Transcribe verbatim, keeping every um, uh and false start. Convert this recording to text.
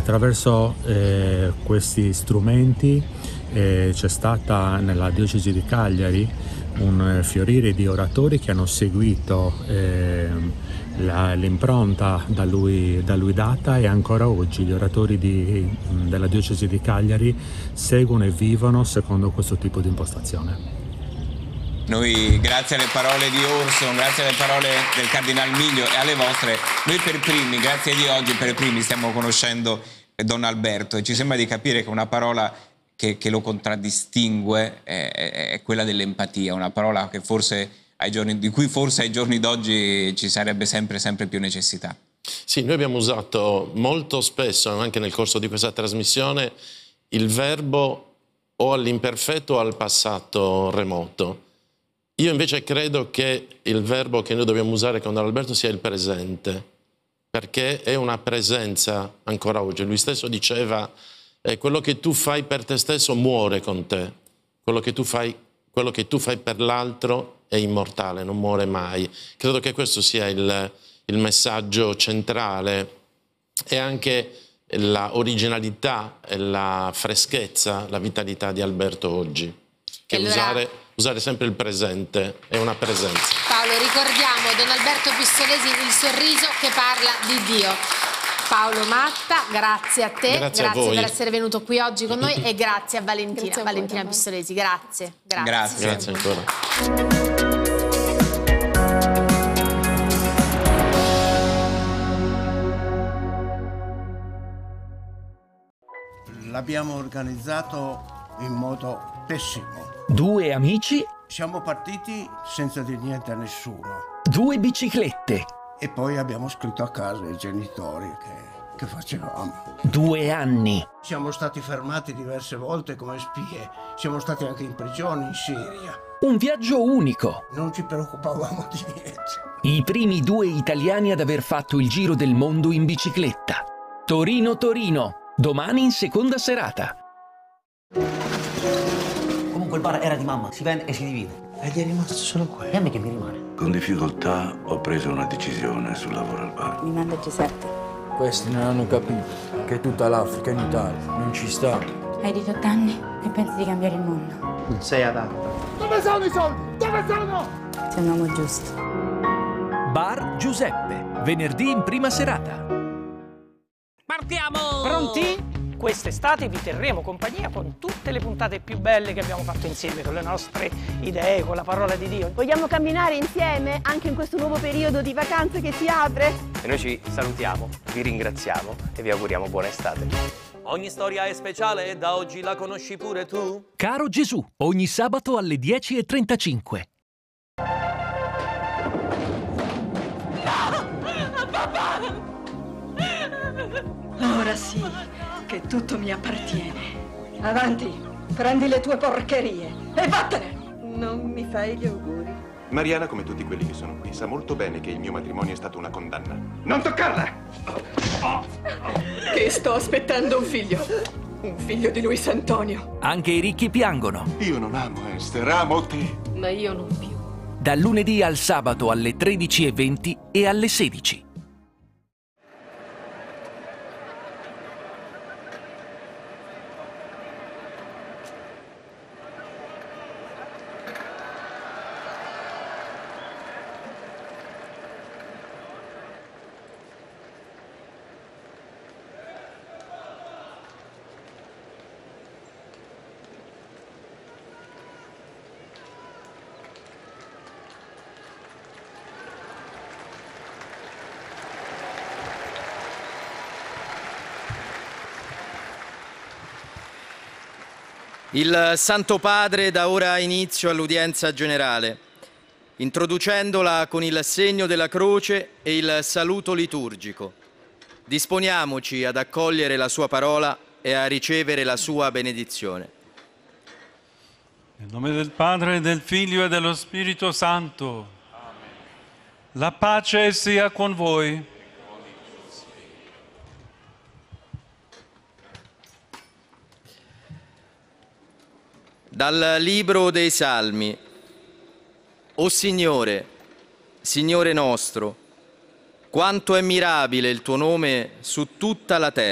Attraverso eh, questi strumenti eh, c'è stata nella diocesi di Cagliari un eh, fiorire di oratori che hanno seguito eh, la, l'impronta da lui, da lui data, e ancora oggi gli oratori di, della diocesi di Cagliari seguono e vivono secondo questo tipo di impostazione. Noi, grazie alle parole di Orson, grazie alle parole del Cardinal Miglio e alle vostre, noi per primi, grazie di oggi, per primi stiamo conoscendo Don Alberto, e ci sembra di capire che una parola che, che lo contraddistingue è, è, è quella dell'empatia, una parola che forse ai giorni, di cui forse ai giorni d'oggi ci sarebbe sempre, sempre più necessità. Sì, noi abbiamo usato molto spesso, anche nel corso di questa trasmissione, il verbo o all'imperfetto o al passato remoto. Io invece credo che il verbo che noi dobbiamo usare con Don Alberto sia il presente, perché è una presenza ancora oggi. Lui stesso diceva, eh, quello che tu fai per te stesso muore con te, quello che tu fai, quello che tu fai per l'altro è immortale, non muore mai. Credo che questo sia il, il messaggio centrale, e anche la originalità e la freschezza, la vitalità di Alberto oggi, che allora... usare... Usare sempre il presente è una presenza. Paolo, ricordiamo Don Alberto Pistolesi, il sorriso che parla di Dio. Paolo Matta, grazie a te, grazie, grazie a voi. per essere venuto qui oggi con noi, e grazie a Valentina, Grazie a voi, Valentina Pistolesi, grazie. Grazie, grazie. Grazie ancora. L'abbiamo organizzato in modo pessimo. Due amici. Siamo partiti senza dire niente a nessuno. Due biciclette. E poi abbiamo scritto a casa ai genitori che, che facevamo. Due anni. Siamo stati fermati diverse volte come spie. Siamo stati anche in prigione in Siria. Un viaggio unico. Non ci preoccupavamo di niente. I primi due italiani ad aver fatto il giro del mondo in bicicletta. Torino-Torino. Domani in seconda serata. Comunque il bar era di mamma, si vende e si divide. E gli è rimasto solo quello. E a me che mi rimane? Con difficoltà ho preso una decisione sul lavoro al bar. Mi manda Giuseppe. Questi non hanno capito che tutta l'Africa in Italia non ci sta. Hai diciotto anni e pensi di cambiare il mondo. Non sei adatto. Dove sono i soldi? Dove sono? Sei un uomo giusto. Bar Giuseppe. Venerdì in prima serata. Partiamo! Pronti? Quest'estate vi terremo compagnia con tutte le puntate più belle che abbiamo fatto insieme, con le nostre idee, con la parola di Dio. Vogliamo camminare insieme anche in questo nuovo periodo di vacanze che si apre? E noi ci salutiamo, vi ringraziamo e vi auguriamo buona estate. Ogni storia è speciale e da oggi la conosci pure tu. Caro Gesù, ogni sabato alle dieci e trentacinque. Ora sì, che tutto mi appartiene. Avanti, prendi le tue porcherie e vattene! Non mi fai gli auguri. Mariana, come tutti quelli che sono qui, sa molto bene che il mio matrimonio è stato una condanna. Non toccarla! Che sto aspettando un figlio. Un figlio di Luis Antonio. Anche i ricchi piangono. Io non amo Esther, amo te. Ma io non più. Dal lunedì al sabato alle tredici e venti e alle sedici. Il Santo Padre dà ora inizio all'udienza generale, introducendola con il segno della croce e il saluto liturgico. Disponiamoci ad accogliere la sua parola e a ricevere la sua benedizione. Nel nome del Padre, del Figlio e dello Spirito Santo. Amen. La pace sia con voi. Dal Libro dei Salmi. O Signore, Signore nostro, quanto è mirabile il tuo nome su tutta la terra.